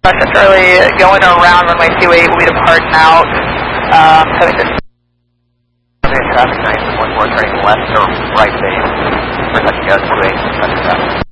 Charlie, going around runway 28, we'll be departing out. 76. Traffic 914, turning left or right base. Touch go, 28, touch